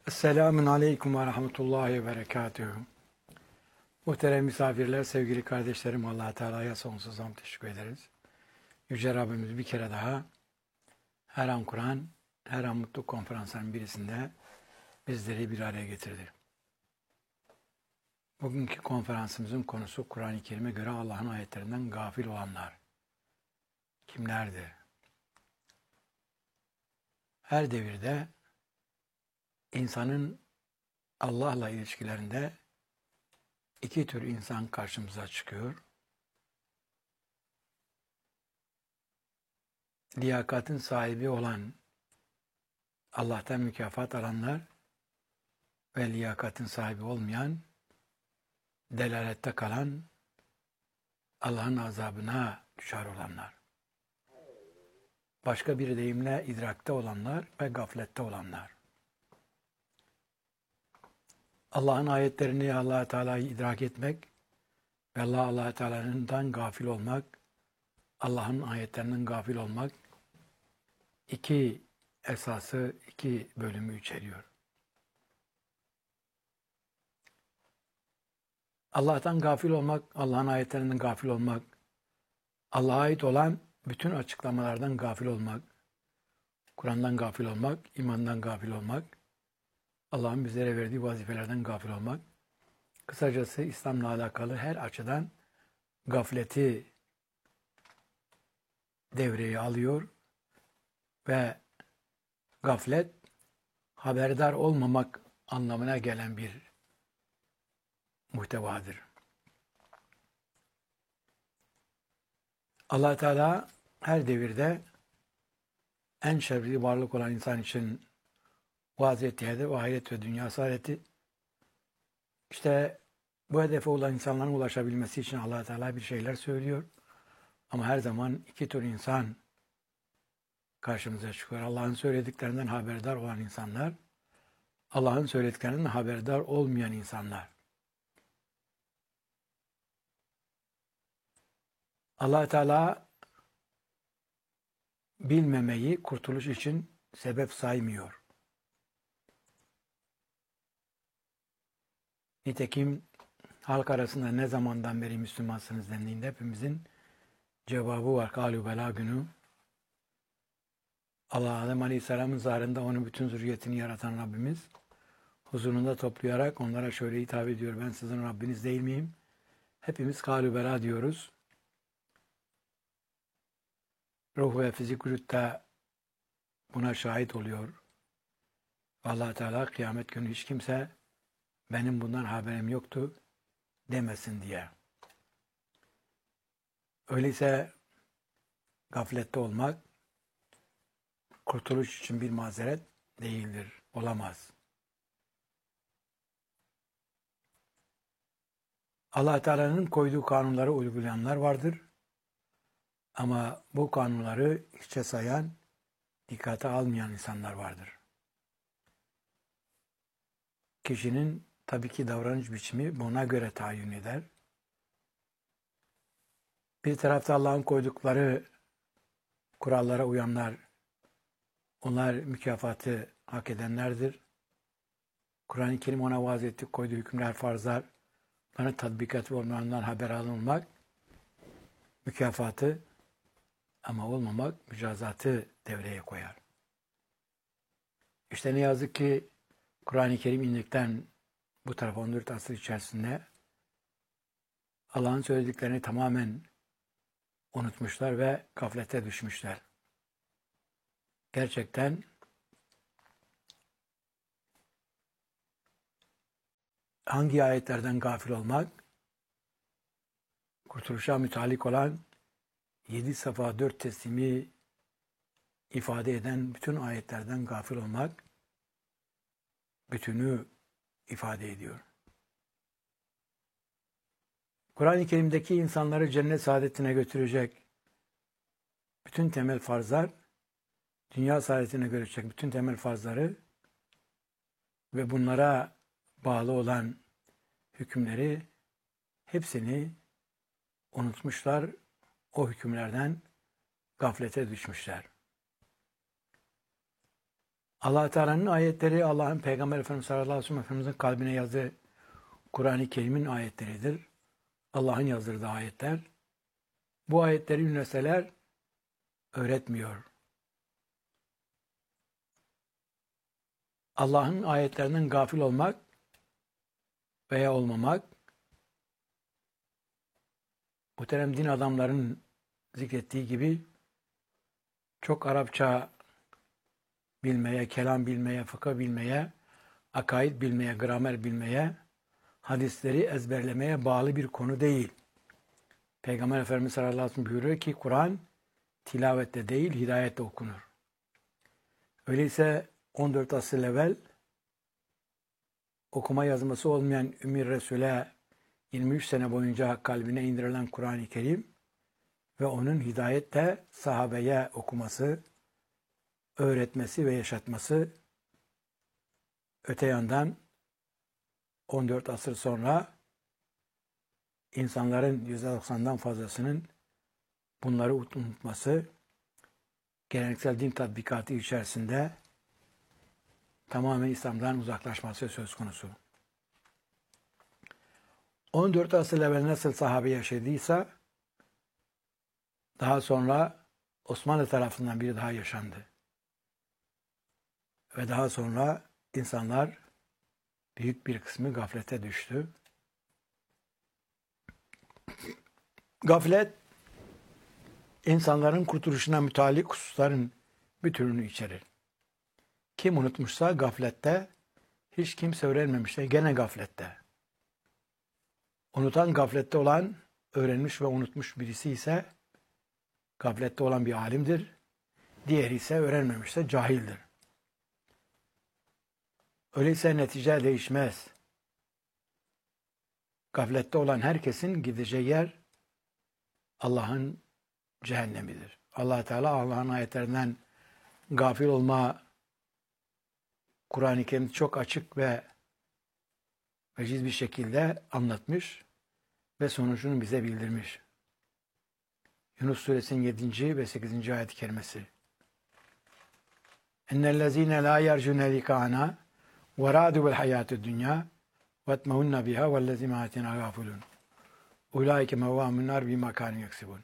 Esselamun Aleyküm ve Rahmetullahi ve Berekatühü. Muhterem misafirler, sevgili kardeşlerim, Allah Teala'ya sonsuz hamd teşekkür ederiz. Yüce Rabbimiz bir kere daha her an Kur'an, her an Mutluluk Konferansı'nın birisinde bizleri bir araya getirdi. Bugünkü konferansımızın konusu Kur'an-ı Kerim'e göre Allah'ın ayetlerinden gafil olanlar. Kimlerdir? Her devirde insanın Allah'la ilişkilerinde iki tür insan karşımıza çıkıyor. Liyakatin sahibi olan, Allah'tan mükafat alanlar ve liyakatin sahibi olmayan, delalette kalan, Allah'ın azabına düşer olanlar. Başka bir deyimle idrakte olanlar ve gaflette olanlar. Allah'ın ayetlerini, Allah Teala'yı idrak etmek ve Allah Teala'ndan gafil olmak, Allah'ın ayetlerinden gafil olmak iki esası, iki bölümü içeriyor. Allah'tan gafil olmak, Allah'ın ayetlerinden gafil olmak, Allah'a ait olan bütün açıklamalardan gafil olmak, Kur'an'dan gafil olmak, imandan gafil olmak, Allah'ın bizlere verdiği vazifelerden gafil olmak, kısacası İslam'la alakalı her açıdan gafleti devreye alıyor ve gaflet haberdar olmamak anlamına gelen bir muhtevadır. Allah Teala her devirde en şerli varlık olan insan için vaaz ettiği hedef ahiret ve dünya saadeti. İşte bu hedefe olan insanların ulaşabilmesi için Allah Teala bir şeyler söylüyor. Ama her zaman iki tür insan karşımıza çıkıyor. Allah'ın söylediklerinden haberdar olan insanlar, Allah'ın söylediklerinden haberdar olmayan insanlar. Allah Teala bilmemeyi kurtuluş için sebep saymıyor. Nitekim halk arasında ne zamandan beri Müslümansınız dendiğinde hepimizin cevabı var. Kâlû belâ günü. Allah Adem Aleyhisselam'ın zahrında onun bütün zürriyetini yaratan Rabbimiz huzurunda toplayarak onlara şöyle hitap ediyor. Ben sizin Rabbiniz değil miyim? Hepimiz kâlû belâ diyoruz. Ruh ve fizik vücutta buna şahit oluyor. Allah Teala kıyamet günü hiç kimse benim bundan haberim yoktu demesin diye. Öyleyse gaflette olmak kurtuluş için bir mazeret değildir, olamaz. Allah Teala'nın koyduğu kanunları uygulayanlar vardır. Ama bu kanunları hiçe sayan, dikkate almayan insanlar vardır. Kişinin tabii ki davranış biçimi buna göre tayin eder. Bir tarafta Allah'ın koydukları kurallara uyanlar, onlar mükafatı hak edenlerdir. Kur'an-ı Kerim ona vaaz etti, koyduğu hükümler, farzlar, bana tatbikatı olmayandan haber alınmak, mükafatı ama olmamak, mücazatı devreye koyar. İşte ne yazık ki Kur'an-ı Kerim indikten bu tarafa 14 asır içerisinde Allah'ın söylediklerini tamamen unutmuşlar ve gaflete düşmüşler. Gerçekten hangi ayetlerden gafil olmak, kurtuluşa mütalik olan 7 safa 4 teslimi ifade eden bütün ayetlerden gafil olmak bütünü ifade ediyor. Kur'an-ı Kerim'deki insanları cennet saadetine götürecek bütün temel farzlar, dünya saadetine götürecek bütün temel farzları ve bunlara bağlı olan hükümleri hepsini unutmuşlar, o hükümlerden gaflete düşmüşler. Allah Teala'nın ayetleri Allah'ın Peygamber Efendimiz sallallahu aleyhi ve sellem Efendimizin kalbine yazdığı Kur'an-ı Kerim'in ayetleridir. Allah'ın yazdırdığı ayetler. Bu ayetleri üniversiteler öğretmiyor. Allah'ın ayetlerinden gafil olmak veya olmamak, muhterem din adamlarının zikrettiği gibi çok Arapça bilmeye, kelam bilmeye, fıkıh bilmeye, akaid bilmeye, gramer bilmeye, hadisleri ezberlemeye bağlı bir konu değil. Peygamber Efendimiz sallallahu aleyhi ve sellem buyuruyor ki Kur'an tilavette değil, hidayette okunur. Öyleyse 14 asır evvel okuma yazması olmayan Ümmi Resul'e 23 sene boyunca kalbine indirilen Kur'an-ı Kerim ve onun hidayette sahabeye okuması, öğretmesi ve yaşatması, öte yandan 14 asır sonra insanların %90'dan fazlasının bunları unutması, geleneksel din tatbikatı içerisinde tamamen İslam'dan uzaklaşması söz konusu. 14 asır evvel nasıl sahabe yaşadıysa, daha sonra Osmanlı tarafından bir daha yaşandı. Ve daha sonra insanlar büyük bir kısmı gaflete düştü. Gaflet, insanların kurtuluşuna müteallik hususların bütününü içerir. Kim unutmuşsa gaflette, hiç kimse öğrenmemişse gene gaflette. Unutan gaflette olan, öğrenmiş ve unutmuş birisi ise gaflette olan bir alimdir. Diğeri ise öğrenmemişse cahildir. Öyleyse netice değişmez. Gaflette olan herkesin gideceği yer Allah'ın cehennemidir. Allah Teala Allah'ın ayetlerinden gafil olma Kur'an-ı Kerim çok açık ve veciz bir şekilde anlatmış ve sonucunu bize bildirmiş. Yunus Suresinin 7. ve 8. ayet-i kerimesi. Ennellezîne lâ yercûne likâna ve râdû vel hayâtü dünyâ ve etmehunne biha vellezî mâetine gâfulûn. Ulaike mevvâmun nâr bimâ kânû yeksibûn.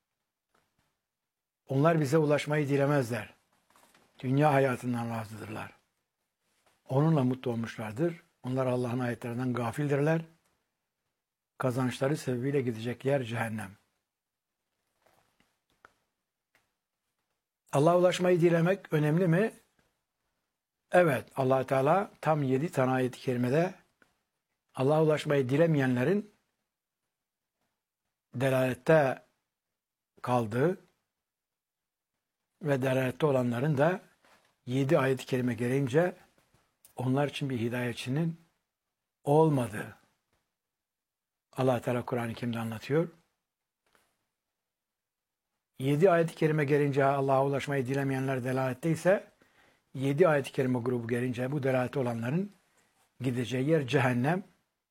Onlar bize ulaşmayı dilemezler. Dünya hayatından razıdırlar. Onunla mutlu olmuşlardır. Onlar Allah'ın ayetlerinden gafildirler. Kazançları sebebiyle gidecek yer cehennem. Allah'a ulaşmayı dilemek önemli mi? Evet, Allah Teala tam 7 tane ayet-i kerimede Allah'a ulaşmayı dilemeyenlerin delalette kaldığı ve delalette olanların da 7 ayet-i kerime gereğince onlar için bir hidayetçinin olmadığı Allah Teala Kur'an-ı Kerim'de anlatıyor. 7 ayet-i kerime gelince Allah'a ulaşmayı dilemeyenler delalette ise 7 ayet-i kerime grubu gelince bu delalette olanların gideceği yer cehennem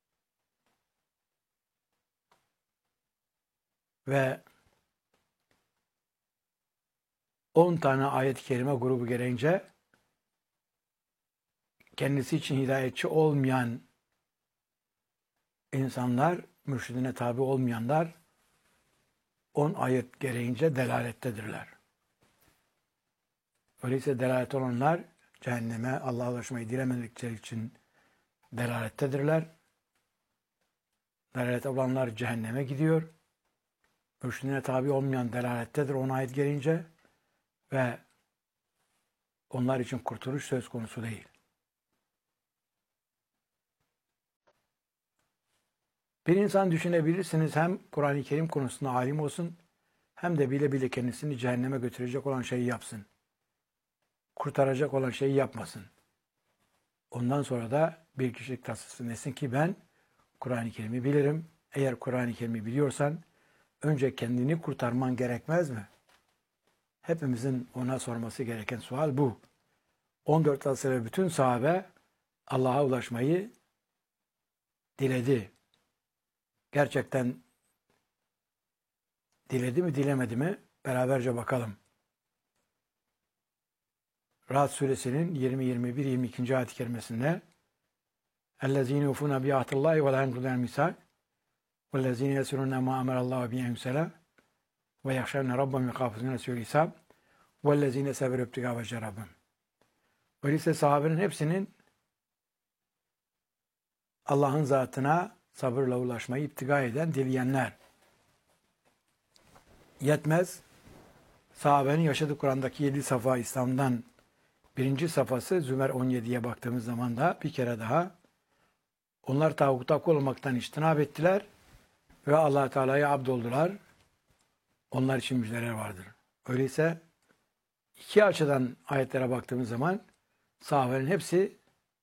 ve 10 tane ayet-i kerime grubu gelince kendisi için hidayetçi olmayan insanlar, mürşidine tabi olmayanlar 10 ayet gereğince delalettedirler. Öyleyse delalet olanlar cehenneme, Allah'a ulaşmayı dilemedikleri için delalettedirler. Delalet olanlar cehenneme gidiyor. Mürşidine tabi olmayan delalettedir 10 ayet gelince ve onlar için kurtuluş söz konusu değil. Bir insan düşünebilirsiniz hem Kur'an-ı Kerim konusunda alim olsun hem de bile bile kendisini cehenneme götürecek olan şeyi yapsın. Kurtaracak olan şeyi yapmasın. Ondan sonra da bir kişilik tasası desin ki ben Kur'an-ı Kerim'i bilirim. Eğer Kur'an-ı Kerim'i biliyorsan önce kendini kurtarman gerekmez mi? Hepimizin ona sorması gereken sual bu. 14 asır bütün sahabe Allah'a ulaşmayı diledi. Gerçekten diledi mi dilemedi mi? Beraberce bakalım. Ra'd suresinin 20, 21, 22. ayet-i kerimesinde اَلَّذ۪ينَ يُوفُونَ بِعَهْدِ اللّٰهِ وَلَا يَنْقُضُونَ الْمِيثَاقَ وَالَّذ۪ينَ يَصِلُونَ مَا أَمَرَ اللّٰهُ بِهِ أَنْ يُوصَلَ وَيَخْشَوْنَ رَبَّهُمْ وَيَخَافُونَ سُوءَ الْحِسَابِ وَالَّذ۪ينَ صَبَرُوا ابْتِغَاءَ وَجْهِ رَبِّهِمْ. Öyleyse sahabenin hepsinin Allah'ın zatına sabırla ulaşmayı iptiga eden, dileyenler. Yetmez. Sahabenin yaşadığı Kur'an'daki 7 safa İslam'dan birinci safhası Zümer 17'ye baktığımız zaman da bir kere daha onlar tağuta kul olmaktan içtinab ettiler ve Allah Teala'ya abd oldular. Onlar için müjdeler vardır. Öyleyse iki açıdan ayetlere baktığımız zaman sahabenin hepsi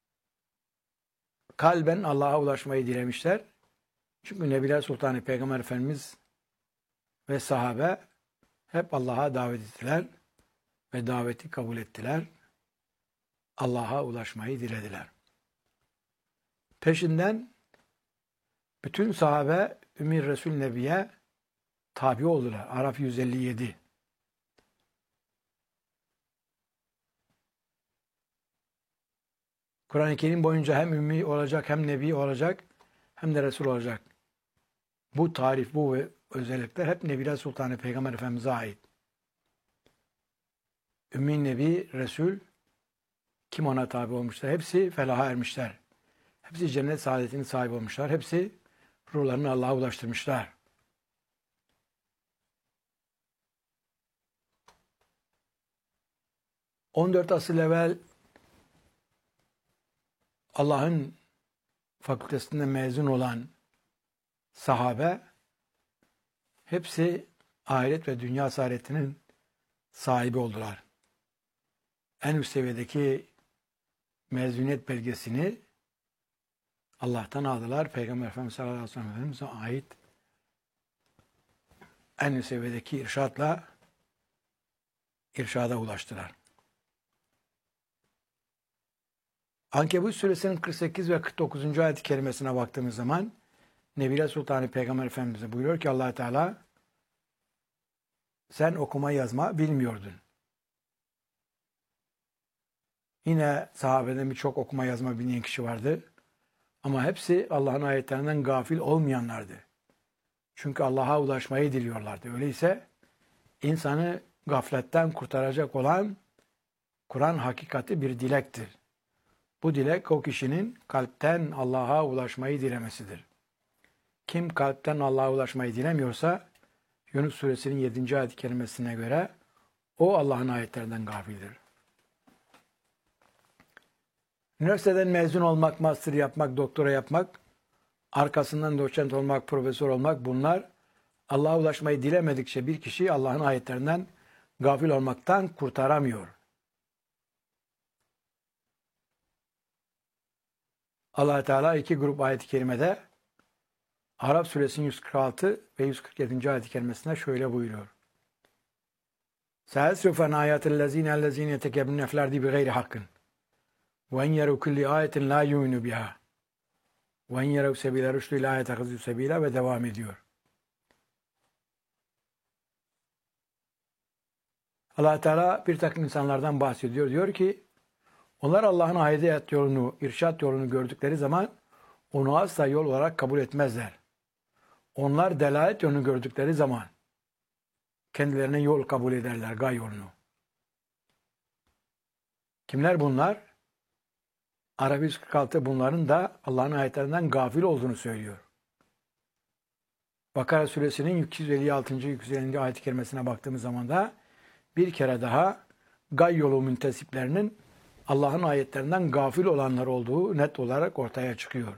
kalben Allah'a ulaşmayı dilemişler. Çünkü Nebiler Sultanı Peygamber Efendimiz ve sahabe hep Allah'a davet ettiler ve daveti kabul ettiler. Allah'a ulaşmayı dilediler. Peşinden bütün sahabe Ümmi Resul Nebi'ye tabi oldular. Araf 157. Kur'an-ı Kerim boyunca hem Ümmi olacak, hem Nebi olacak, hem de Resul olacak. Bu tarif, bu özellikler hep Nebiler Sultanı Peygamber Efendimiz'e ait. Ümmi, Nebi, Resul, kim ona tabi olmuşlar? Hepsi felaha ermişler. Hepsi cennet saadetinin sahibi olmuşlar. Hepsi ruhlarını Allah'a ulaştırmışlar. ...14 asıl evvel Allah'ın fakültesinden mezun olan sahabe hepsi ahiret ve dünya saadetinin sahibi oldular. En üst seviyedeki mezuniyet belgesini Allah'tan aldılar. Peygamber Efendimiz sallallahu aleyhi ve sellem Efendimiz'e ait en üst seviyedeki irşatla irşada ulaştılar. Ankebut suresinin 48 ve 49. ayet-i kerimesine baktığımız zaman Nebiler Sultanı Peygamber Efendimiz'e buyuruyor ki Allah Teala sen okuma yazma bilmiyordun. Yine sahabeden birçok okuma yazma bilmeyen kişi vardı. Ama hepsi Allah'ın ayetlerinden gafil olmayanlardı. Çünkü Allah'a ulaşmayı diliyorlardı. Öyleyse insanı gafletten kurtaracak olan Kur'an hakikati bir dilektir. Bu dilek o kişinin kalpten Allah'a ulaşmayı dilemesidir. Kim kalpten Allah'a ulaşmayı dilemiyorsa Yunus suresinin 7. ayet-i kerimesine göre o Allah'ın ayetlerinden gafildir. Üniversiteden mezun olmak, master yapmak, doktora yapmak, arkasından doçent olmak, profesör olmak bunlar Allah'a ulaşmayı dilemedikçe bir kişi Allah'ın ayetlerinden gafil olmaktan kurtaramıyor. Allah Teala iki grup ayet-i kerimede Araf suresinin 146 ve 147. ayet-i kerimesinde şöyle buyuruyor. Sâesrüfen âyâtellezîne yetekebnûne fil ardi bighayri hakkın. Ve en yerev kulli ayetin la yu'minu biha. Ve en yerev sebîle rüştü ilâ yetekhizû sebîle ve devam ediyor. Allah Teala bir takım insanlardan bahsediyor. Diyor ki onlar Allah'ın ayet yolunu, irşat yolunu gördükleri zaman onu asla yol olarak kabul etmezler. Onlar delalet yolunu gördükleri zaman kendilerine yol kabul ederler, gay yolunu. Kimler bunlar? Araf 146 bunların da Allah'ın ayetlerinden gafil olduğunu söylüyor. Bakara suresinin 256. 250. ayet-i kerimesine baktığımız zaman da bir kere daha gay yolu müntesiplerinin Allah'ın ayetlerinden gafil olanlar olduğu net olarak ortaya çıkıyor.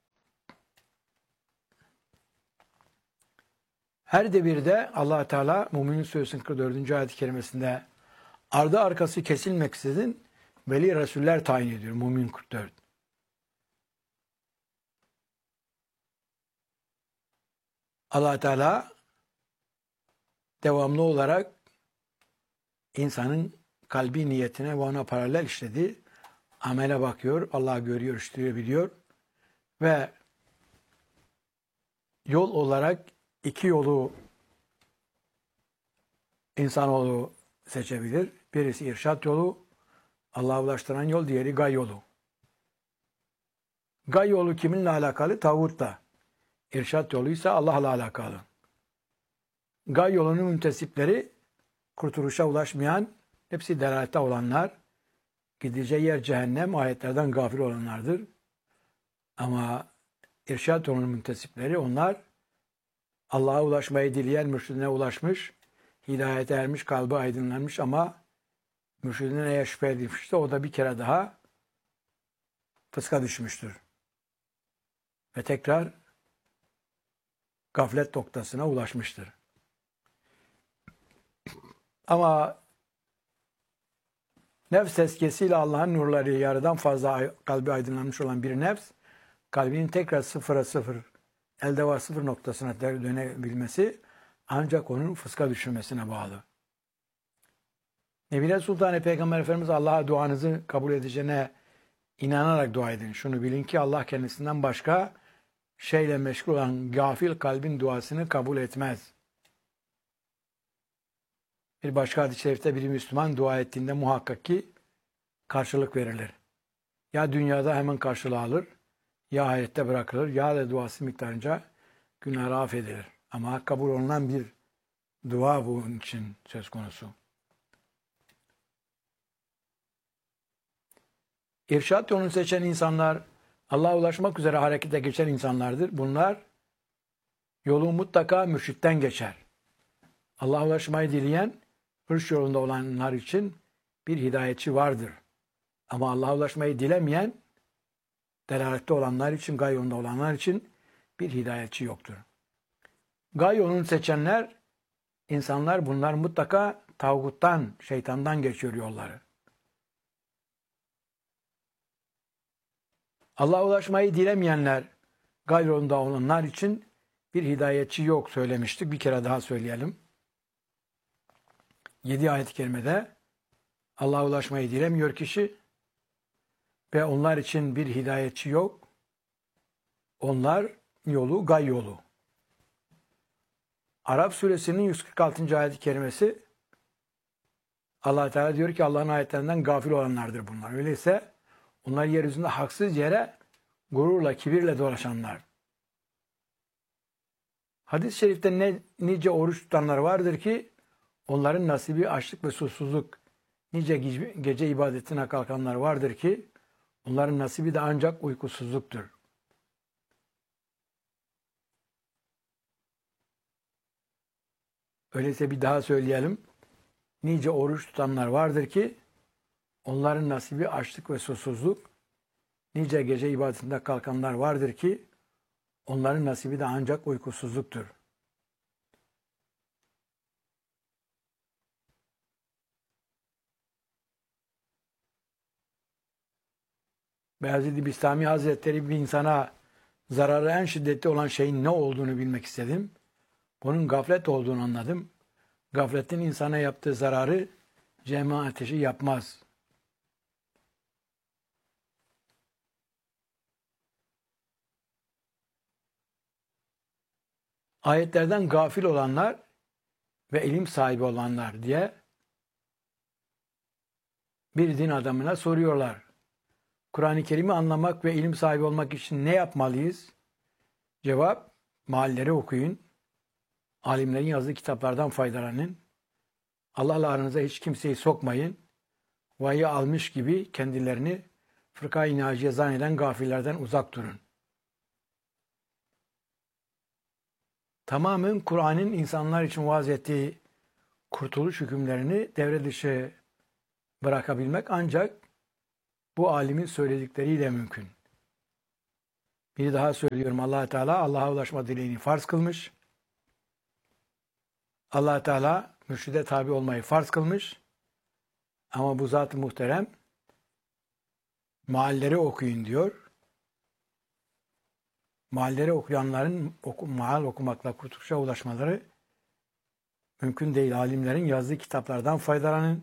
Her devirde Allah Teala Mümin Suresinin 44. ayet-i kerimesinde ardı arkası kesilmeksizin veli Resuller tayin ediyor. Mümin 44. Allah Teala devamlı olarak insanın kalbi niyetine ve ona paralel işlediği amele bakıyor. Allah görüyor, işleyebiliyor. Ve yol olarak iki yolu insanoğlu seçebilir. Birisi irşat yolu, Allah'a ulaştıran yol, diğeri gay yolu. Gay yolu kiminle alakalı? Tağutla. İrşad yolu ise Allah'la alakalı. Gay yolunun müntesipleri kurtuluşa ulaşmayan, hepsi delalette olanlar, gideceği yer cehennem, ayetlerden gafil olanlardır. Ama irşad yolunun müntesipleri onlar Allah'a ulaşmayı dileyen mürşidine ulaşmış, hidayete ermiş, kalbi aydınlanmış ama mürşidine eğer şüphe edilmişse o da bir kere daha fıska düşmüştür. Ve tekrar gaflet noktasına ulaşmıştır. Ama nefs tezkiyesiyle Allah'ın nurları yarıdan fazla kalbi aydınlanmış olan bir nefs, kalbinin tekrar sıfıra sıfır, elde var sıfır noktasına dönebilmesi ancak onun fıska düşürmesine bağlı. Nebine Sultan Peygamber Efendimiz Allah'a duanızı kabul edeceğine inanarak dua edin. Şunu bilin ki Allah kendisinden başka şeyle meşgul olan gafil kalbin duasını kabul etmez. Bir başka hadis-i şerifte bir Müslüman dua ettiğinde muhakkak ki karşılık verilir. Ya dünyada hemen karşılığı alır, ya ahirette bırakılır, ya da duası miktarınca günahı affedilir. Ama kabul olunan bir dua bunun için söz konusu. İrşad yolunu seçen insanlar, Allah'a ulaşmak üzere harekete geçen insanlardır. Bunlar yolu mutlaka mürşitten geçer. Allah'a ulaşmayı dileyen, hırş yolunda olanlar için bir hidayetçi vardır. Ama Allah'a ulaşmayı dilemeyen, delalette olanlar için, gay yolunda olanlar için bir hidayetçi yoktur. Gay yolunu seçenler, insanlar bunlar mutlaka tağuttan, şeytandan geçiyor yolları. Allah'a ulaşmayı dilemeyenler, gay yolunda olanlar için bir hidayetçi yok söylemiştik. Bir kere daha söyleyelim. 7 ayet-i kerimede Allah'a ulaşmayı dilemiyor kişi ve onlar için bir hidayetçi yok. Onlar yolu gay yolu. Arap suresinin 146. ayet-i kerimesi Allah Teala diyor ki Allah'ın ayetlerinden gafil olanlardır bunlar. Öyleyse onlar yeryüzünde haksız yere gururla, kibirle dolaşanlar. Hadis-i şerifte nice oruç tutanlar vardır ki onların nasibi açlık ve susuzluk. Nice gece ibadetine kalkanlar vardır ki onların nasibi de ancak uykusuzluktur. Öyleyse bir daha söyleyelim. Nice oruç tutanlar vardır ki onların nasibi açlık ve susuzluk. Nice gece ibadetinde kalkanlar vardır ki onların nasibi de ancak uykusuzluktur. Beyazid-i Bistami Hazretleri bir insana zararı en şiddetli olan şeyin ne olduğunu bilmek istedim. Bunun gaflet olduğunu anladım. Gafletin insana yaptığı zararı cehennem ateşi yapmaz. Ayetlerden gafil olanlar ve ilim sahibi olanlar diye bir din adamına soruyorlar. Kur'an-ı Kerim'i anlamak ve ilim sahibi olmak için ne yapmalıyız? Cevap, mealleri okuyun, alimlerin yazdığı kitaplardan faydalanın, Allah'la aranıza hiç kimseyi sokmayın, vahiy almış gibi kendilerini fırka-i naciye zanneden gafillerden uzak durun. Tamamen Kur'an'ın insanlar için vaaz ettiği kurtuluş hükümlerini devre dışı bırakabilmek ancak bu alimin söyledikleriyle mümkün. Bir daha söylüyorum, Allah Teala Allah'a ulaşma dileğini farz kılmış. Allah Teala mürşide tabi olmayı farz kılmış. Ama bu zat-ı muhterem mealleri okuyun diyor. Mealleri okuyanların meal okumakla kurtuluşa ulaşmaları mümkün değil. Alimlerin yazdığı kitaplardan faydalanın.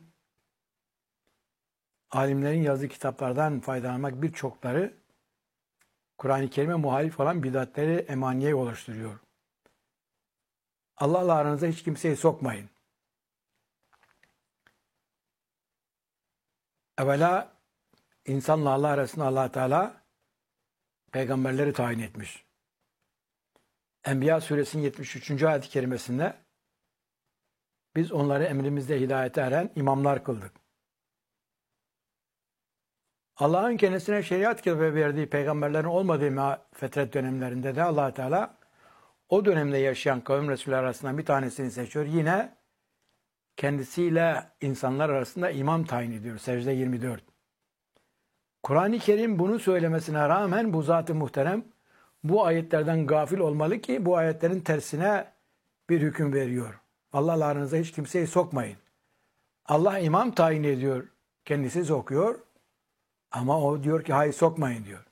Alimlerin yazdığı kitaplardan faydalanmak birçokları Kur'an-ı Kerim'e muhalif olan bidatleri emaniye oluşturuyor. Allah'la aranıza hiç kimseyi sokmayın. Evvela insanla Allah arasında Allah Teala peygamberleri tayin etmiş. Enbiya suresinin 73. ayet-i kerimesinde biz onları emrimizde hidayete eren imamlar kıldık. Allah'ın kendisine şeriat kitabı verdiği peygamberlerin olmadığı fetret dönemlerinde de Allah Teala o dönemde yaşayan kavim Resulü arasından bir tanesini seçiyor. Yine kendisiyle insanlar arasında imam tayin ediyor. Secde 24. Kur'an-ı Kerim bunu söylemesine rağmen bu zat-ı muhterem bu ayetlerden gafil olmalı ki bu ayetlerin tersine bir hüküm veriyor. Allah'la aranıza hiç kimseyi sokmayın. Allah imam tayin ediyor. Kendisi sokuyor. Ama o diyor ki hayır sokmayın diyor.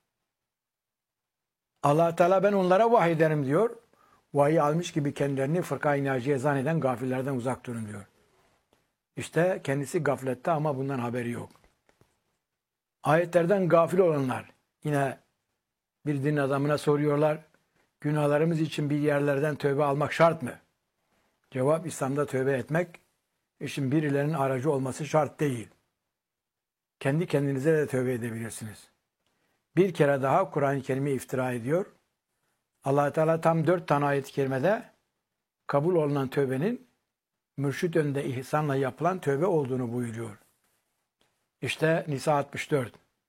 Allah Teala ben onlara vahiy ederim diyor. Vahiy almış gibi kendilerini fırka-i naciye zanneden gafillerden uzak durun diyor. İşte kendisi gaflette ama bundan haberi yok. Ayetlerden gafil olanlar yine bir din adamına soruyorlar. Günahlarımız için bir yerlerden tövbe almak şart mı? Cevap İslam'da tövbe etmek için birilerinin aracı olması şart değil. Kendi kendinize de tövbe edebilirsiniz. Bir kere daha Kur'an-ı Kerim'e iftira ediyor. Allah Teala tam 4 tane ayet-i kerimede kabul olunan tövbenin mürşid önünde ihsanla yapılan tövbe olduğunu buyuruyor. İşte Nisa 64.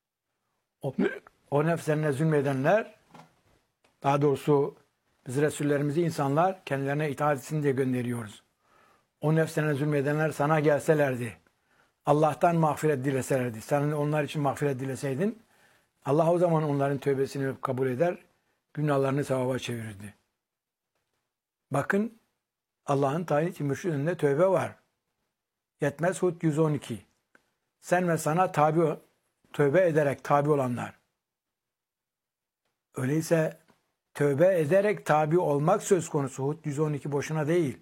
O nefslerine zulmedenler, daha doğrusu biz Resullerimizi insanlar kendilerine itaat etsin diye gönderiyoruz. O nefslerine zulmedenler sana gelselerdi, Allah'tan mağfiret dileselerdi, sen onlar için mağfiret dileseydin, Allah o zaman onların tövbesini kabul eder, günahlarını sevaba çevirirdi. Bakın, Allah'ın tayin ettiği mürşid önünde tövbe var. Yetmez Hud 112. Sen ve sana tövbe ederek tabi olanlar. Öyleyse tövbe ederek tabi olmak söz konusu. Hud 112 boşuna değil.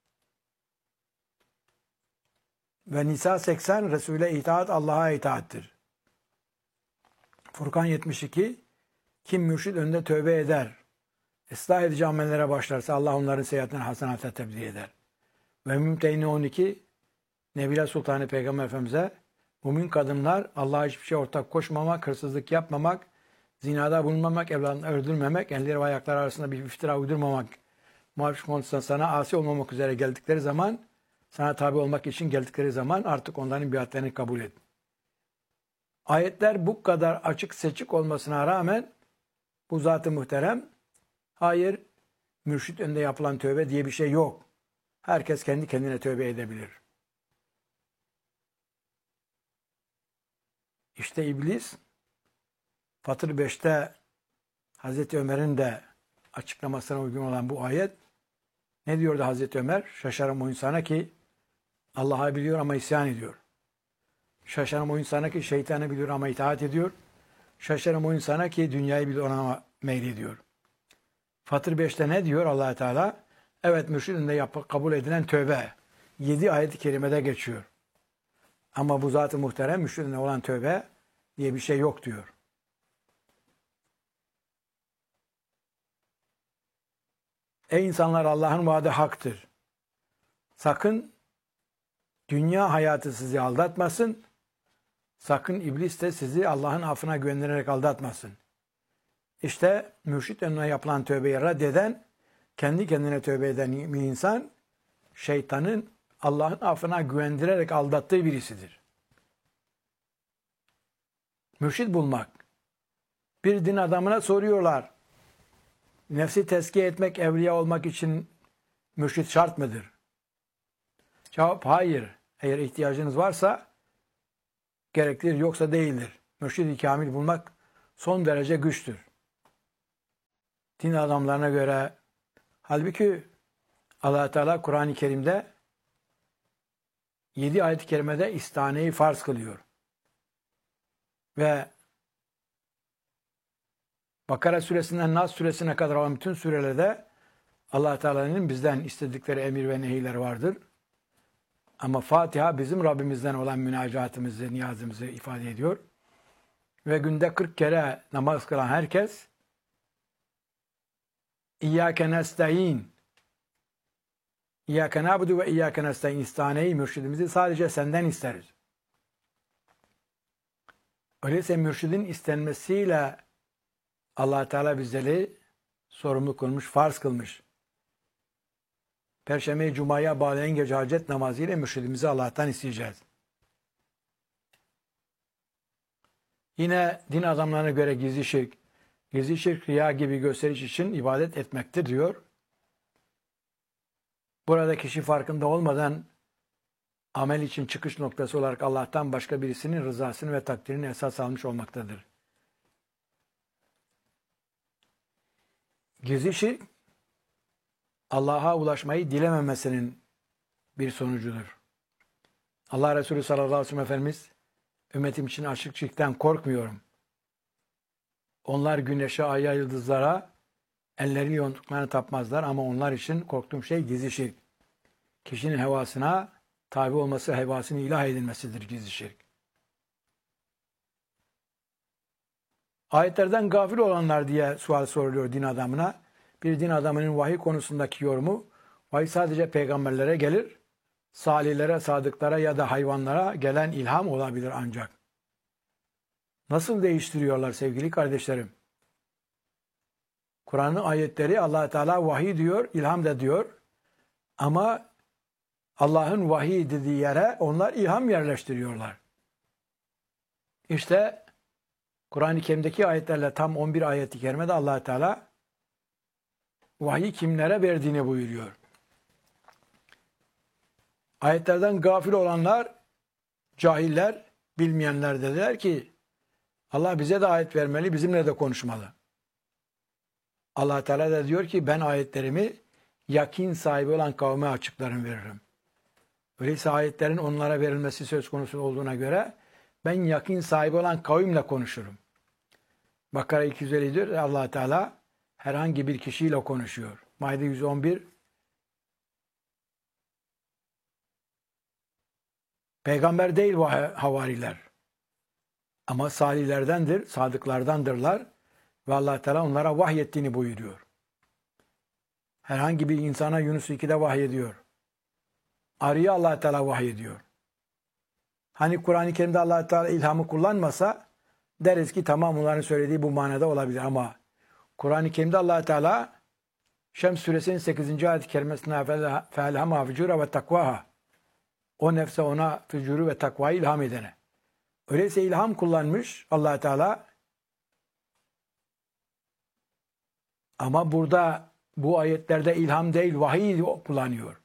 Ve Nisa 80 Resul'e itaat Allah'a itaattir. Furkan 72 kim mürşid önünde tövbe eder, ıslah edici amellere başlarsa Allah onların seyahatini hasenata tebdil eder. Ve Mümtehine 12 Nebile Sultanı Peygamber Efendimiz'e mümin kadınlar Allah'a hiçbir şey ortak koşmamak, hırsızlık yapmamak, zinada bulunmamak, evladını öldürmemek, elleri ve ayakları arasında bir iftira uydurmamak, muhabbet konusunda sana asi olmamak üzere geldikleri zaman, sana tabi olmak için geldikleri zaman artık onların biatlerini kabul et. Ayetler bu kadar açık seçik olmasına rağmen bu zat-ı muhterem, hayır, mürşid önünde yapılan tövbe diye bir şey yok. Herkes kendi kendine tövbe edebilir. İşte iblis, Fatır 5'te Hazreti Ömer'in de açıklamasına uygun olan bu ayet, ne diyordu Hazreti Ömer? Şaşarım o insana ki Allah'ı biliyor ama isyan ediyor. Şaşarım o insana ki şeytanı biliyor ama itaat ediyor. Şaşarım o insana ki dünyayı biliyor ama meylediyor. Fatır 5'te ne diyor Allah Teala? Evet, mürşidinde kabul edilen tövbe 7 ayet-i kerimede geçiyor. Ama bu zat-ı muhterem mürşidinde olan tövbe diye bir şey yok diyor. Ey insanlar, Allah'ın vaadi haktır. Sakın dünya hayatı sizi aldatmasın. Sakın iblis de sizi Allah'ın affına güvenerek aldatmasın. İşte mürşid önüne yapılan tövbeyi reddeden, kendi kendine tövbe eden bir insan, şeytanın Allah'ın affına güvendirerek aldattığı birisidir. Mürşid bulmak. Bir din adamına soruyorlar. Nefsi tezkiye etmek, evliya olmak için mürşid şart mıdır? Cevap hayır. Eğer ihtiyacınız varsa gereklidir, yoksa değildir. Mürşid-i kamil bulmak son derece güçtür. Din adamlarına göre, halbuki Allah Teala Kur'an-ı Kerim'de 7 ayet-i kerimede istaneyi farz kılıyor. Ve Bakara suresinden Nas suresine kadar olan bütün surelerde Allah Teala'nın bizden istedikleri emir ve nehirler vardır. Ama Fatiha bizim Rabbimizden olan münacatımızı, niyazımızı ifade ediyor. Ve günde 40 kere namaz kılan herkes İyyâke nesta'in, İyyâke na'budu ve İyyâke nesta'in istaneyi, mürşidimizi sadece senden isteriz. Öyleyse mürşidin istenmesiyle Allah Teala bizleri sorumlu kılmış, farz kılmış. Perşembe-i Cuma'ya bağlayan gece hacet namazı ile mürşidimizi Allah'tan isteyeceğiz. Yine din adamlarına göre gizli şirk riya gibi gösteriş için ibadet etmektir diyor. Burada kişi farkında olmadan amel için çıkış noktası olarak Allah'tan başka birisinin rızasını ve takdirini esas almış olmaktadır. Gizli şirk, Allah'a ulaşmayı dilememesinin bir sonucudur. Allah Resulü sallallahu aleyhi ve sellem Efendimiz, ümmetim için açık şirkten korkmuyorum. Onlar güneşe, aya, yıldızlara, elleri yonttuklarına tapmazlar ama onlar için korktuğum şey gizli şirk. Kişinin hevasına tabi olması, hevasını ilah edilmesidir gizli şirk. Ayetlerden gafil olanlar diye sual soruluyor din adamına. Bir din adamının vahiy konusundaki yorumu, vahiy sadece peygamberlere gelir, salihlere, sadıklara ya da hayvanlara gelen ilham olabilir ancak. Nasıl değiştiriyorlar sevgili kardeşlerim? Kur'an'ın ayetleri Allah Teala vahiy diyor, ilham da diyor. Ama Allah'ın vahiy dediği yere onlar ilham yerleştiriyorlar. İşte Kur'an-ı Kerim'deki ayetlerle tam 11 ayet-i kerimede Allah Teala vahiy kimlere verdiğini buyuruyor. Ayetlerden gafil olanlar, cahiller, bilmeyenler dediler ki Allah bize de ayet vermeli, bizimle de konuşmalı. Allah Teala da diyor ki ben ayetlerimi yakin sahibi olan kavme açıklarım veririm. Öyleyse ayetlerin onlara verilmesi söz konusu olduğuna göre ben yakin sahibi olan kavimle konuşurum. Bakara 254 Allah Teala herhangi bir kişiyle konuşuyor. Maide 111 peygamber değil bu havariler. Ama salihlerdendir, sadıklardandırlar ve Allah Teala onlara vahyettiğini buyuruyor. Herhangi bir insana Yunus 2'de vahyediyor. Arıya Allah Teala vahyediyor. Hani Kur'an-ı Kerim'de Allah Teala ilhamı kullanmasa deriz ki tamam onların söylediği bu manada olabilir ama Kur'an-ı Kerim'de Allah Teala Şems suresinin 8. ayet-i kerimesine fe'elhama fücura ve takvaha o nefse ona fücuru ve takvayı ilham edene. Öyleyse ilham kullanmış Allah Teala ama burada bu ayetlerde ilham değil vahiy kullanıyor.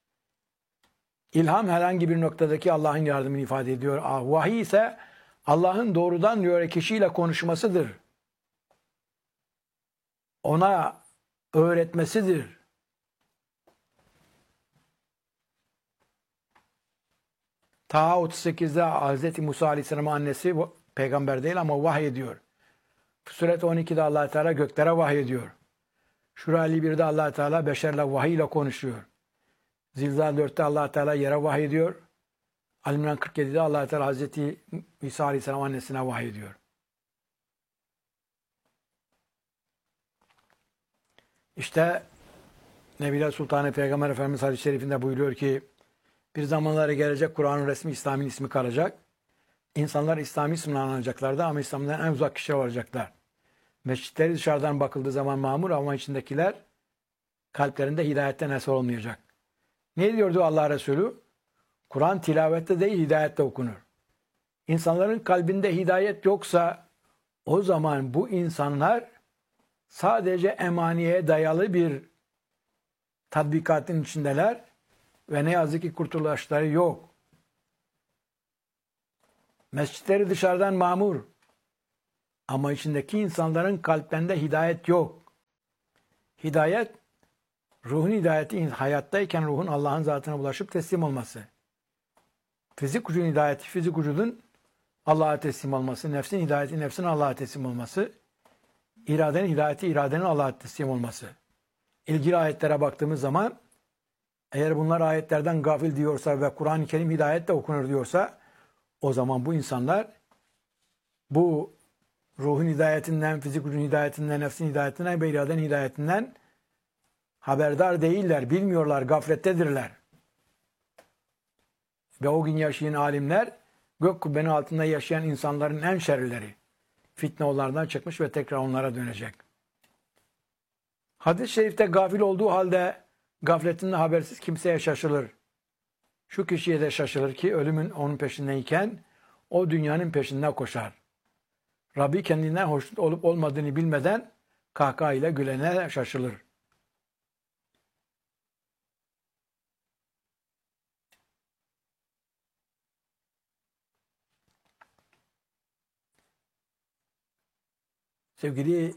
İlham herhangi bir noktadaki Allah'ın yardımını ifade ediyor. Vahiy ise Allah'ın doğrudan diyor kişiyle konuşmasıdır. Ona öğretmesidir. Taha 38'de Hz. Musa Aleyhisselam'ın annesi peygamber değil ama vahiy ediyor. Suret 12'de Allah Teala göklere vahiy ediyor. Şura 51'de Allah Teala beşerle vahiy ile konuşuyor. Zilzal 4'te Allah Teala yere vahiy ediyor. Al-İmran 47'de Allah Teala Hazreti İsa Aleyhisselam annesine vahiy ediyor. İşte Nebiler Sultanı Peygamber Efendimiz hadis-i şerifinde buyuruyor ki bir zamanlara gelecek Kur'an'ın resmi İslam'ın ismi kalacak. İnsanlar İslami ismini anacaklardı ama İslam'dan en uzak kişiler olacaklar. Mescitleri dışarıdan bakıldığı zaman mamur ama içindekiler kalplerinde hidayetten eser olmayacak. Ne diyordu Allah Resulü? Kur'an tilavette değil hidayette okunur. İnsanların kalbinde hidayet yoksa o zaman bu insanlar sadece emaniyeye dayalı bir tatbikatın içindeler ve ne yazık ki kurtuluşları yok. Mescitleri dışarıdan mamur ama içindeki insanların kalplerinde hidayet yok. Hidayet, ruhun hidayeti hayattayken ruhun Allah'ın zatına bulaşıp teslim olması. Fizik vücudun hidayeti, fizik vücudun Allah'a teslim olması, nefsin hidayeti, nefsin Allah'a teslim olması, iradenin hidayeti, iradenin Allah'a teslim olması. İlgili ayetlere baktığımız zaman eğer bunlar ayetlerden gafil diyorsa ve Kur'an-ı Kerim hidayetle okunur diyorsa o zaman bu insanlar bu ruhun hidayetinden, fizik vücudun hidayetinden, nefsin hidayetinden ve iradenin hidayetinden haberdar değiller, bilmiyorlar, gaflettedirler. Ve o gün yaşayan alimler Gök kubbenin altında yaşayan insanların en şerlileri fitne onlardan çıkmış ve tekrar onlara dönecek. Hadis-i şerifte gafil olduğu halde gafletinden habersiz kimseye şaşılır. Şu kişiye de şaşılır ki ölümün onun peşindeyken o dünyanın peşinden koşar. Rabbi kendinden hoşnut olup olmadığını bilmeden kahkaha ile gülene şaşılır. Sevgili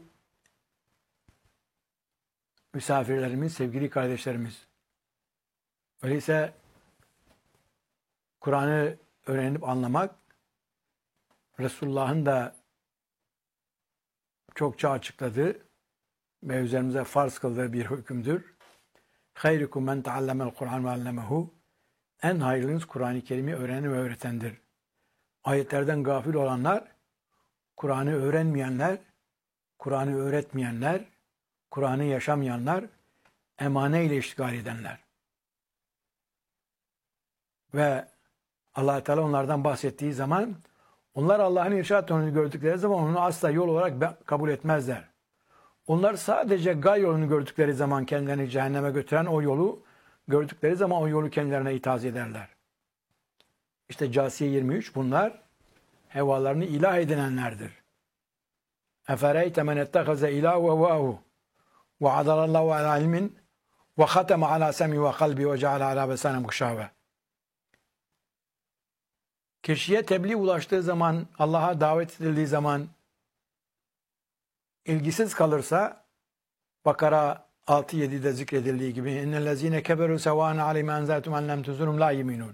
misafirlerimiz, sevgili kardeşlerimiz, öyleyse Kur'an'ı öğrenip anlamak, Resulullah'ın da çokça açıkladığı ve üzerimize farz kıldığı bir hükümdür. Hayrukum men taallemel Kur'an ve allemehu. En hayırlınız Kur'an-ı Kerim'i öğrenen ve öğretendir. Ayetlerden gafil olanlar, Kur'an'ı öğrenmeyenler, Kur'an'ı öğretmeyenler, Kur'an'ı yaşamayanlar, emane ile iştigal edenler. Ve Allah Teala onlardan bahsettiği zaman, onlar Allah'ın irşad yolunu gördükleri zaman onu asla yol olarak kabul etmezler. Onlar sadece gay yolunu gördükleri zaman kendilerini cehenneme götüren o yolu gördükleri zaman o yolu kendilerine ithaz ederler. İşte Câsiye 23 bunlar hevalarını ilah edinenlerdir. Efereyte men ettehaze ilahu ve vahu ve adalallahu ala ilmin ve hateme ala semi ve kalbi ve ceale ala besane mukşave. Kişiye tebliğ ulaştığı zaman, Allah'a davet edildiği zaman ilgisiz kalırsa, Bakara 6-7'de zikredildiği gibi اِنَّ keberu سَوَانَ عَلَيْمَ اَنْزَلْتُمْ اَنْ لَمْ تُزُرُمْ لَا يَمِنُونَ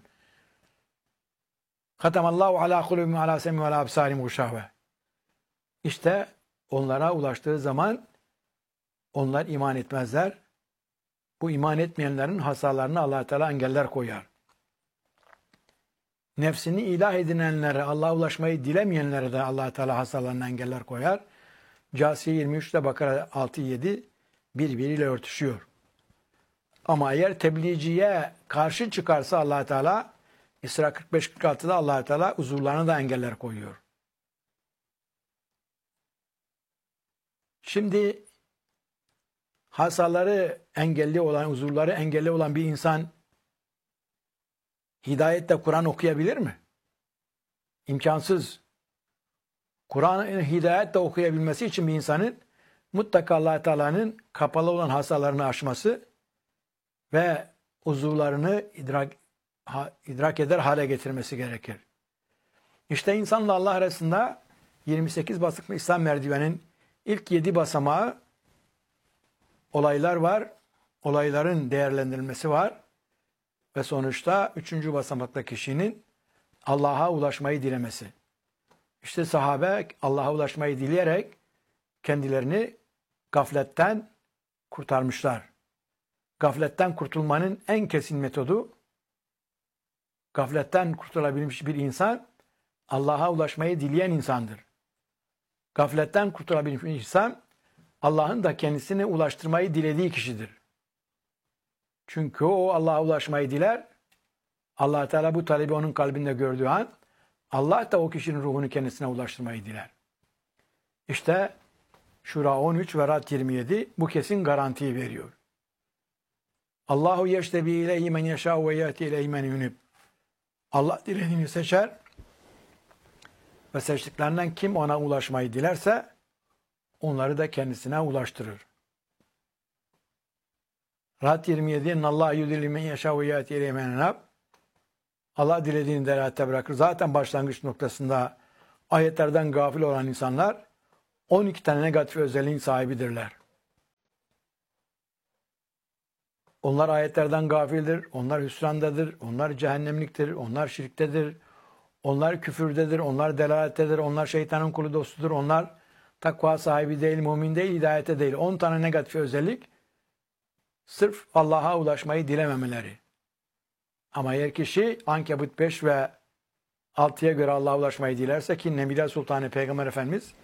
خَتَمَ اللّٰهُ عَلَى قُلُوبِهِمْ وَعَلَى سَمْعِهِمْ وَعَلَى أَبْصَارِهِمْ غِشَاوَةٌ. İşte onlara ulaştığı zaman onlar iman etmezler. Bu iman etmeyenlerin hasalarını Allah Teala engeller koyar. Nefsini ilah edinenlere, Allah'a ulaşmayı dilemeyenlere de Allah Teala hasalarını engeller koyar. Câsiye 23'te Bakara 6-7 birbiriyle örtüşüyor. Ama eğer tebliğciye karşı çıkarsa Allah Teala, İsra 45-46'da Allah Teala huzurlarına da engeller koyuyor. Şimdi hasaları engelli olan, huzurları engelli olan bir insan hidayette Kur'an okuyabilir mi? İmkansız. Kur'an'ın hidayetle okuyabilmesi için bir insanın mutlaka Allah Teala'nın kapalı olan hasalarını aşması ve uzuvlarını idrak eder hale getirmesi gerekir. İşte insanla Allah arasında 28 basamaklı İslam merdivenin ilk 7 basamağı olaylar var. Olayların değerlendirilmesi var. Ve sonuçta 3. basamakta kişinin Allah'a ulaşmayı dilemesi. İşte sahabe Allah'a ulaşmayı dileyerek kendilerini gafletten kurtarmışlar. Gafletten kurtulmanın en kesin metodu, gafletten kurtulabilmiş bir insan Allah'a ulaşmayı dileyen insandır. Gafletten kurtulabilmiş bir insan Allah'ın da kendisine ulaştırmayı dilediği kişidir. Çünkü o Allah'a ulaşmayı diler. Allah Teala bu talebi onun kalbinde gördüğü an Allah da o kişinin ruhunu kendisine ulaştırmayı diler. İşte Şura 13 ve Rad 27 bu kesin garantiyi veriyor. Allahu yeştebi ileyhi men yeşâ ve yâti ileyhi men yunib. Allah dilediğini seçer ve seçtiklerinden kim ona ulaşmayı dilerse onları da kendisine ulaştırır. Rad 27 Allah yudilli men yeşâ ve yâti ileyhi men yunib. Allah dilediğini delalete bırakır. Zaten başlangıç noktasında ayetlerden gafil olan insanlar 12 tane negatif özelliğin sahibidirler. Onlar ayetlerden gafildir, onlar hüsrandadır, onlar cehennemliktir, onlar şirktedir, onlar küfürdedir, onlar delalettedir, onlar şeytanın kulu dostudur, onlar takva sahibi değil, mümin değil, hidayete değil. 10 tane negatif özellik sırf Allah'a ulaşmayı dilememeleri. Ama eğer kişi Ankebut 5 ve 6'ya göre Allah'a ulaşmayı dilerse ki Nebiler Sultanı Peygamber Efendimiz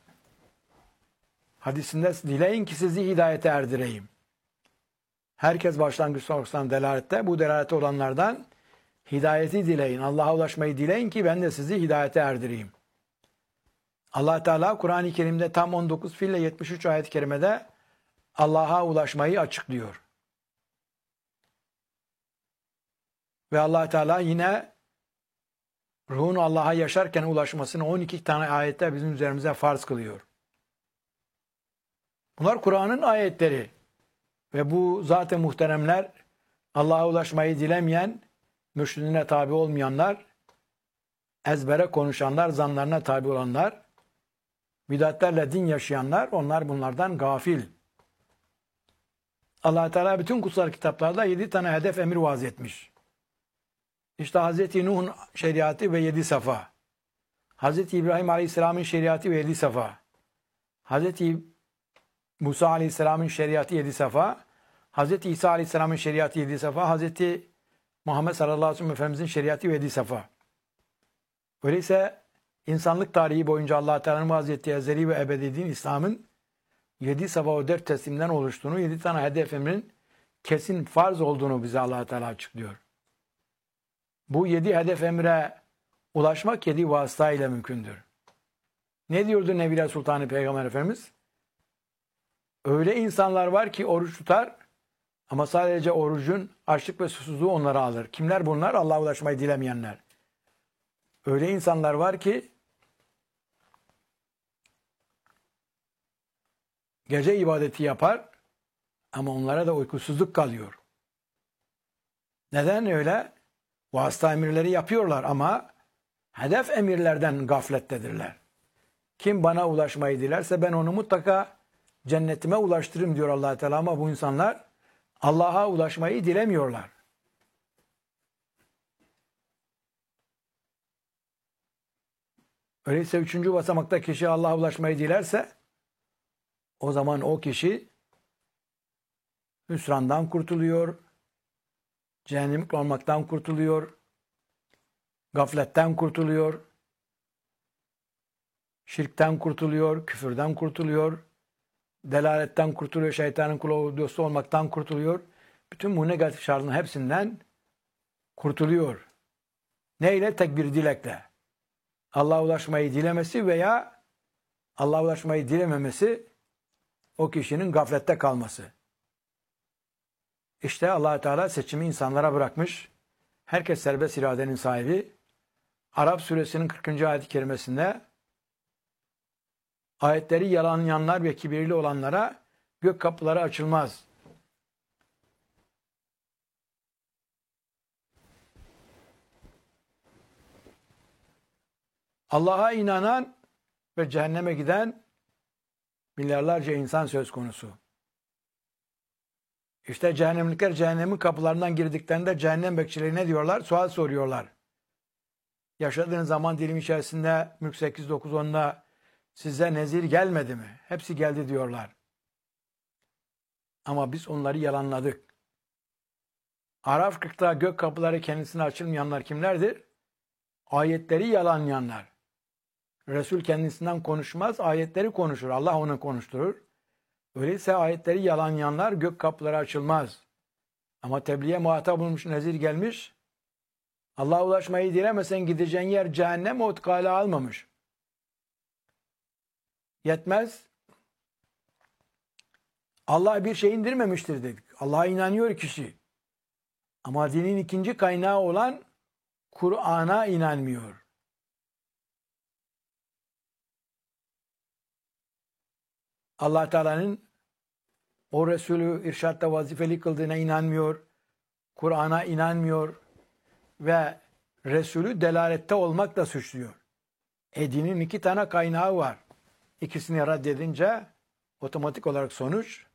hadisinde dileyin ki sizi hidayete erdireyim. Herkes başlangıç noktasından delalette. Bu delalette olanlardan hidayeti dileyin. Allah'a ulaşmayı dileyin ki ben de sizi hidayete erdireyim. Allah Teala Kur'an-ı Kerim'de tam 19 fiille 73 ayet-i kerimede Allah'a ulaşmayı açıklıyor. Ve Allah Teala yine ruhun Allah'a yaşarken ulaşmasını 12 tane ayette bizim üzerimize farz kılıyor. Bunlar Kur'an'ın ayetleri. Ve bu zat-ı muhteremler, Allah'a ulaşmayı dilemeyen, mürşidine tabi olmayanlar, ezbere konuşanlar, zanlarına tabi olanlar, bidatlerle din yaşayanlar, onlar bunlardan gafil. Allah Teala bütün kutsal kitaplarda 7 tane hedef emir vaz etmiş. İşte Hz. Nuh'un şeriatı ve 7 safa. Hz. İbrahim Aleyhisselam'ın şeriatı ve 7 safa. Hz. Musa Aleyhisselam'ın şeriatı 7 safa. Hz. İsa Aleyhisselam'ın şeriatı 7 safa. Hz. Muhammed sallallahu aleyhi ve sellem Efendimizin şeriatı 7 safa. Öyleyse insanlık tarihi boyunca Allah Teala'nın vaz ettiği ezeli ve ebedi din İslam'ın 7 safa o 4 teslimden oluştuğunu, 7 tane hedef emrin kesin farz olduğunu bize Allah Teala açıklıyor. Bu 7 hedef emre ulaşmak 7 vasıta ile mümkündür. Ne diyordu Nebiler Sultanı Peygamber Efendimiz? Öyle insanlar var ki oruç tutar ama sadece orucun açlık ve susuzluğu onları alır. Kimler bunlar? Allah'a ulaşmayı dilemeyenler. Öyle insanlar var ki gece ibadeti yapar ama onlara da uykusuzluk kalıyor. Neden öyle? Vasıta emirleri yapıyorlar ama hedef emirlerden gaflettedirler. Kim bana ulaşmayı dilerse ben onu mutlaka cennetime ulaştırırım diyor Allah Teala ama bu insanlar Allah'a ulaşmayı dilemiyorlar. Öyleyse 3. basamakta kişi Allah'a ulaşmayı dilerse o zaman o kişi hüsrandan kurtuluyor, cehennemlik olmaktan kurtuluyor, gafletten kurtuluyor, şirkten kurtuluyor, küfürden kurtuluyor, delaletten kurtuluyor, şeytanın kulu dostu olmaktan kurtuluyor. Bütün bu negatif şartların hepsinden kurtuluyor. Neyle? Tek bir dilekle. Allah'a ulaşmayı dilemesi veya Allah'a ulaşmayı dilememesi o kişinin gaflette kalması. İşte Allah Teala seçimi insanlara bırakmış. Herkes serbest iradenin sahibi. Arap suresinin 40. ayet-i kerimesinde ayetleri yalanlayanlar ve kibirli olanlara gök kapıları açılmaz. Allah'a inanan ve cehenneme giden milyarlarca insan söz konusu. İşte cehennemlikler cehennemin kapılarından girdiklerinde cehennem bekçileri ne diyorlar? Sual soruyorlar. Yaşadığın zaman dilimi içerisinde Mülk 8, 9, 10'da size nezir gelmedi mi? Hepsi geldi diyorlar. Ama biz onları yalanladık. Araf 40'ta gök kapıları kendisine açılmayanlar kimlerdir? Ayetleri yalanlayanlar. Resul kendisinden konuşmaz, ayetleri konuşur. Allah onu konuşturur. Öyleyse ayetleri yalanlayanlar gök kapıları açılmaz. Ama tebliğe muhatap olmuş, nezir gelmiş. Allah'a ulaşmayı dilemesen gideceğin yer cehennem, o kale almamış. Yetmez. Allah bir şey indirmemiştir dedik. Allah'a inanıyor kişi. Ama dinin ikinci kaynağı olan Kur'an'a inanmıyor. Allah Teala'nın o Resulü irşatta vazifeli kıldığına inanmıyor. Kur'an'a inanmıyor. Ve Resulü delalette olmakla suçluyor. Dinin 2 tane kaynağı var. İkisini reddedince otomatik olarak sonuç